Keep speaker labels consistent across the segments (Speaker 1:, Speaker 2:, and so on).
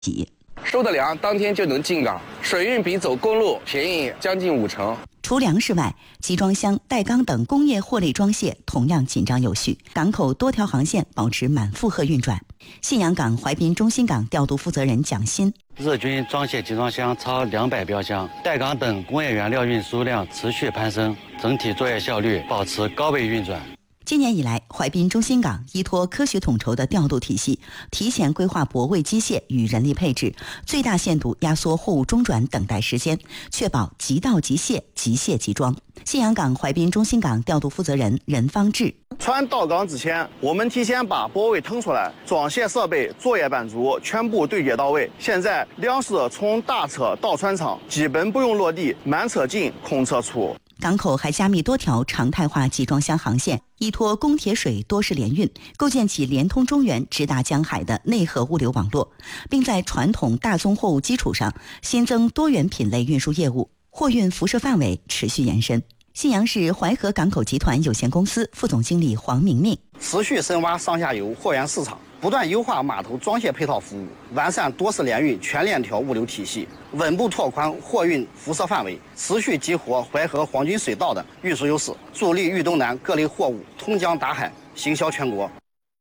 Speaker 1: 收的粮当天就能进港，水运比走公路便宜将近50%。
Speaker 2: 除粮食外，集装箱、袋缸等工业货类装卸同样紧张有序，港口多条航线保持满负荷运转。信阳港淮滨中心港调度负责人蒋鑫：
Speaker 3: 日均装卸集装箱超200标箱，袋缸等工业原料运输量持续攀升，整体作业效率保持高位运转。
Speaker 2: 今年以来，淮滨中心港依托科学统筹的调度体系，提前规划泊位机械与人力配置，最大限度压缩货物中转等待时间，确保即到即卸、即卸即装。信阳港淮滨中心港调度负责人任方志：
Speaker 4: 船到港之前，我们提前把泊位腾出来，装卸设备、作业班组全部对接到位。现在粮食从大车到船舱，基本不用落地，满车进，空车出。
Speaker 2: 港口还加密多条常态化集装箱航线，依托公铁水多式联运，构建起连通中原、直达江海的内河物流网络，并在传统大宗货物基础上新增多元品类运输业务，货运辐射范围持续延伸。信阳市淮河港口集团有限公司副总经理黄明明：
Speaker 5: 持续深挖上下游货源市场，不断优化码头装卸配套服务，完善多式联运全链条物流体系，稳步拓宽货运辐射范围，持续激活淮河黄金水道的运输优势，助力豫东南各类货物通江达海，行销全国。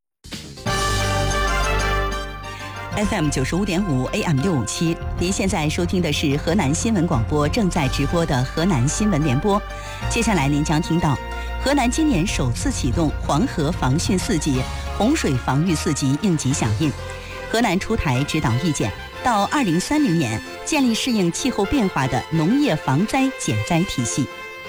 Speaker 2: FM 95.5 AM 657，您现在收听的是河南新闻广播正在直播的河南新闻联播。接下来您将听到，河南今年首次启动黄河防汛4级、洪水防御4级应急响应。河南出台指导意见，到2030年建立适应气候变化的农业防灾减灾体系。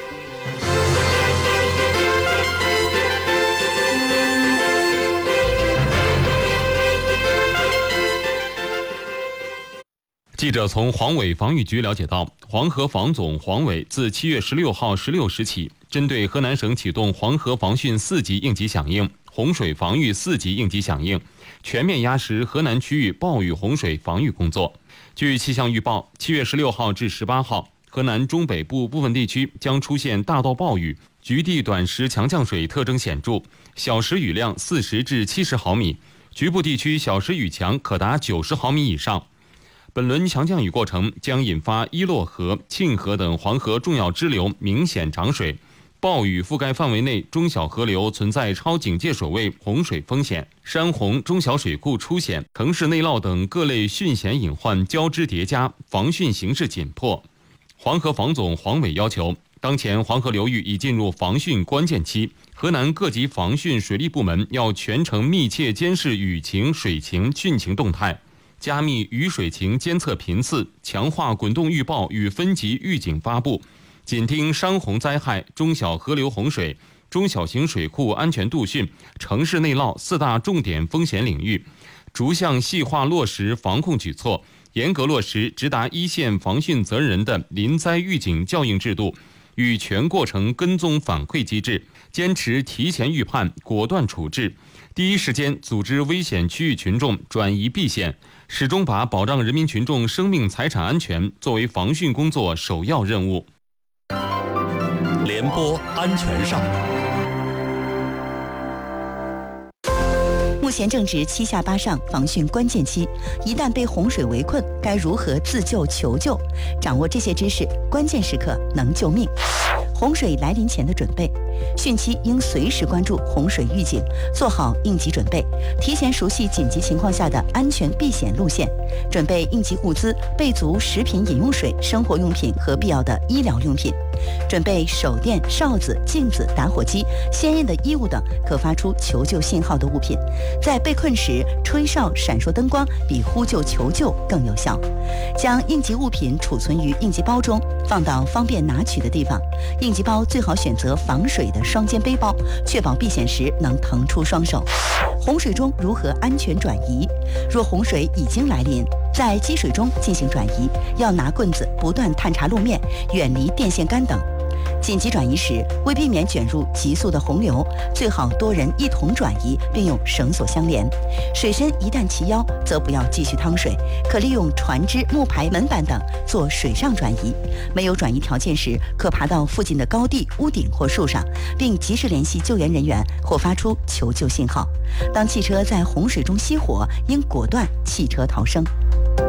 Speaker 6: 记者从黄委防御局了解到，黄河防总黄委自7月16号16时起，针对河南省启动黄河防汛4级应急响应、洪水防御4级应急响应，全面压实河南区域暴雨洪水防御工作。据气象预报，7月16号至18号，河南中北部部分地区将出现大到暴雨，局地短时强降水特征显著，小时雨量40至70毫米，局部地区小时雨强可达90毫米以上。本轮强降雨过程将引发伊洛河、沁河等黄河重要支流明显涨水，暴雨覆盖范围内中小河流存在超警戒水位洪水风险，山洪中小水库出现，城市内涝等各类汛险隐患交织叠加，防汛形势紧迫。黄河防总黄委要求，当前黄河流域已进入防汛关键期，河南各级防汛水利部门要全程密切监视雨情、水情、汛情动态，加密雨水情监测频次，强化滚动预报与分级预警发布，紧盯山洪灾害、中小河流洪水、中小型水库安全度汛、城市内涝4大重点风险领域，逐项细化落实防控举措，严格落实直达一线防汛责任人的临灾预警校应制度与全过程跟踪反馈机制，坚持提前预判、果断处置，第一时间组织危险区域群众转移避险，始终把保障人民群众生命财产安全作为防汛工作首要任务。
Speaker 7: 联播安全上。
Speaker 2: 目前正值7下8上防汛关键期，一旦被洪水围困，该如何自救求救？掌握这些知识，关键时刻能救命。洪水来临前的准备，汛期应随时关注洪水预警，做好应急准备，提前熟悉紧急情况下的安全避险路线，准备应急物资，备足食品、饮用水、生活用品和必要的医疗用品，准备手电、哨子、镜子、打火机、鲜艳的衣物等可发出求救信号的物品。在被困时，吹哨、闪烁灯光比呼救求救更有效。将应急物品储存于应急包中，放到方便拿取的地方。应急包最好选择防水的双肩背包，确保避险时能腾出双手。洪水中如何安全转移？若洪水已经来临，在积水中进行转移，要拿棍子不断探查路面，远离电线杆等。紧急转移时，为避免卷入急速的洪流，最好多人一同转移，并用绳索相连。水深一旦齐腰，则不要继续趟水，可利用船只、木牌、门板等做水上转移。没有转移条件时，可爬到附近的高地、屋顶或树上，并及时联系救援人员或发出求救信号。当汽车在洪水中熄火，应果断弃车逃生。